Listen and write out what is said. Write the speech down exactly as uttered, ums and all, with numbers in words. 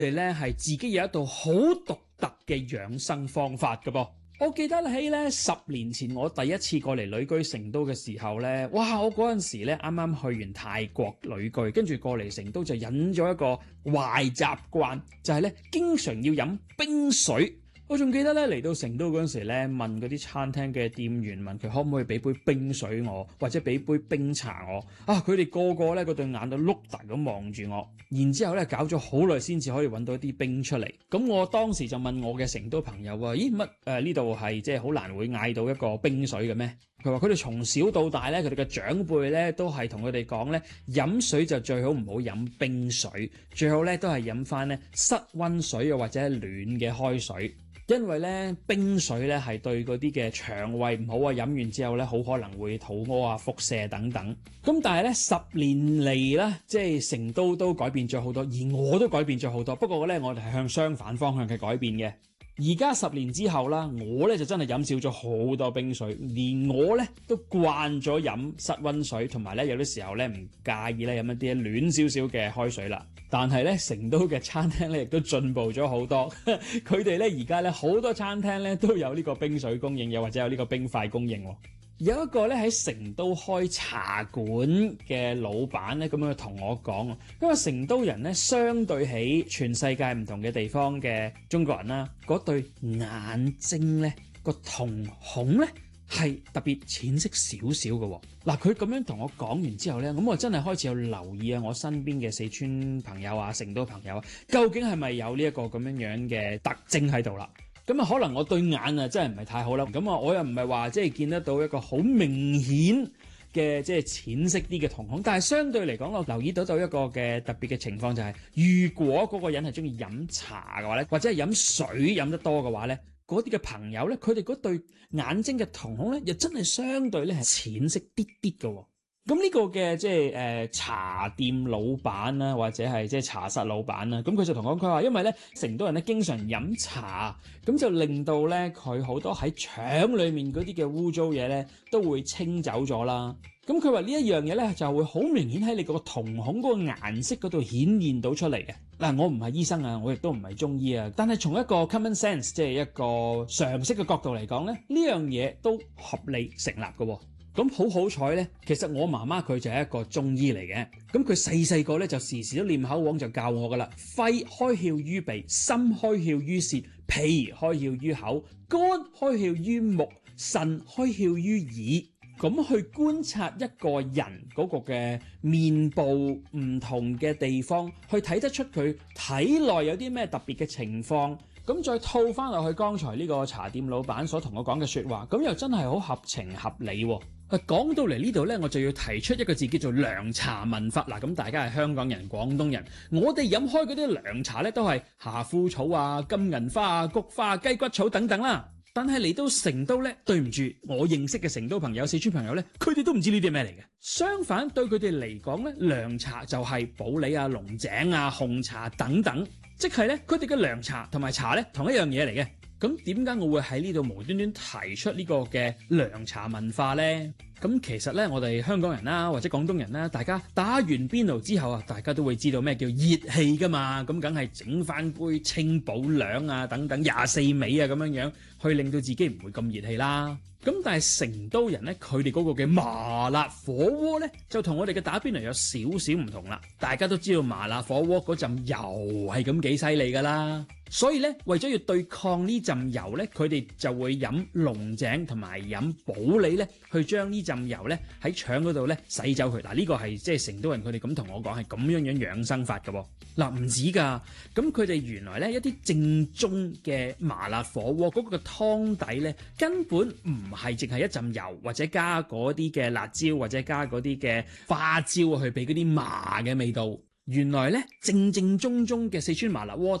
佢哋咧係自己有一道好獨特嘅養生方法㗎噃。我記得喺咧十年前我第一次過嚟旅居成都嘅時候咧，哇！我嗰陣時咧啱啱去完泰國旅居，跟住過嚟成都就引咗一個壞習慣，就係咧經常要飲冰水。我仲記得咧嚟到成都嗰陣時咧，問嗰啲餐廳嘅店員問佢可唔可以俾杯冰水我，或者俾杯冰茶我。啊！佢哋個個咧嗰對眼都碌大咁望住我，然之後咧搞咗好耐先至可以揾到一啲冰出嚟。咁我當時就問我嘅成都朋友啊，咦乜誒呢度係即係好難會嗌到一個冰水嘅咩？佢話佢哋從小到大咧，佢哋嘅長輩咧都係同佢哋講咧，飲水就最好唔好飲冰水，最好咧都係飲翻咧室溫水啊或者暖嘅開水。因為咧冰水咧係對嗰啲嘅腸胃唔好啊，飲完之後咧好可能會肚屙啊、腹瀉等等。咁但係咧十年嚟咧，即係成都都改變咗好多，而我都改變咗好多。不過咧，我哋係向相反方向嘅改變嘅。而家十年之後啦，我咧就真係飲少咗好多冰水，連我咧都慣咗飲室溫水，同埋咧有啲時候咧唔介意咧飲一啲暖少少嘅開水啦。但係咧成都嘅餐廳咧亦都進步咗好多，佢哋咧而家咧好多餐廳咧都有呢個冰水供應，又或者有呢個冰塊供應喎。有一個咧喺成都開茶館嘅老闆咧咁樣同我講，因為成都人咧相對起全世界唔同嘅地方嘅中國人啦，嗰對眼睛咧個瞳孔咧係特別淺色少少嘅。嗱，佢咁樣同我講完之後咧，咁我真係開始有留意啊，我身邊嘅四川朋友啊、成都朋友啊，究竟係咪有呢一個咁樣樣嘅特徵喺度啦？咁啊，可能我對眼啊真係唔係太好啦。咁啊，我又唔係話即係見得到一個好明顯嘅即係淺色啲嘅瞳孔，但係相對嚟講，我留意到到一個嘅特別嘅情況就係，如果嗰個人係中意飲茶嘅話咧，或者係飲水飲得多嘅話咧，嗰啲嘅朋友咧，佢哋嗰對眼睛嘅瞳孔咧，又真係相對咧係淺色啲啲嘅。咁呢個嘅即係誒茶店老闆啦，或者係即係茶室老闆啦，咁佢就同我講，佢話因為咧成都人咧經常飲茶，咁就令到咧佢好多喺腸裏面嗰啲嘅污糟嘢咧都會清走咗啦。咁佢話呢一樣嘢咧就會好明顯喺你個瞳孔嗰個顏色嗰度顯現到出嚟嘅。嗱，我唔係醫生啊，我亦都唔係中醫啊，但係從一個 common sense 即係一個常識嘅角度嚟講咧，呢樣嘢都合理成立嘅。咁好好彩咧，其實我媽媽佢就係一個中醫嚟嘅，咁佢細細個咧就時時都念口簧就教我噶啦，肺開竅於鼻，心開竅於舌，脾開竅於口，肝開竅於目，腎開竅於耳。咁去觀察一個人嗰個嘅面部唔同嘅地方，去睇得出佢體內有啲咩特別嘅情況。咁再套翻落去剛才呢個茶店老闆所同我講嘅說話，咁又真係好合情合理喎。講到嚟呢度呢，我就要提出一個字叫做涼茶文化。嗱，咁大家係香港人、廣東人，我哋飲開嗰啲涼茶呢，都係夏枯草啊、金銀花啊、菊花啊、雞骨草等等啦。但係嚟到成都呢，對唔住，我認識嘅成都朋友、四川朋友呢，佢哋都唔知呢啲咩嚟嘅。相反，對佢哋嚟講呢，涼茶就係普洱啊、龍井啊、紅茶等等，即係呢，佢哋嘅涼茶同埋茶呢，同一樣嘢嚟嘅。咁點解我會喺呢度無端端提出呢個嘅涼茶文化呢？咁其實呢，我哋香港人啦，或者廣東人啦，大家打完邊爐之後啊，大家都會知道咩叫熱氣噶嘛。咁梗係整翻杯清補涼啊，等等廿四味啊，咁樣樣去令到自己唔會咁熱氣啦。咁但係成都人呢，佢哋嗰個嘅麻辣火鍋呢，就同我哋嘅打邊爐有少少唔同啦。大家都知道麻辣火鍋嗰陣油係咁幾犀利噶啦。所以咧，為咗要對抗呢陣油咧，佢哋就會飲龍井同埋飲普洱咧，去將呢陣油咧喺腸嗰度咧洗走佢。嗱，呢個係即係成都人佢哋咁同我講係咁樣樣養生法嘅。嗱，唔止㗎，咁佢哋原來咧一啲正宗嘅麻辣火鍋嗰個湯底咧，根本唔係淨係一陣油或者加嗰啲嘅辣椒或者加嗰啲嘅花椒去俾嗰啲麻嘅味道。原來咧正正宗宗嘅四川麻辣鍋